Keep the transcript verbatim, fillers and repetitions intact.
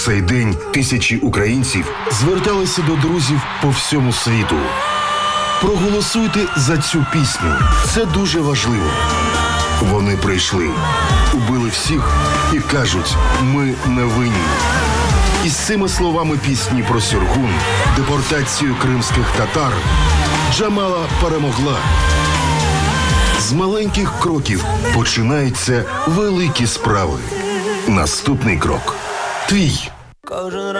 цей день тисячі українців зверталися до друзів по всьому світу. Проголосуйте за цю пісню. Це дуже важливо. Вони прийшли, убили всіх і кажуть, ми не винні. І з цими словами пісні про Сюргун, депортацію кримських татар, Джамала перемогла. З маленьких кроків починаються великі справи. Наступний крок – твій.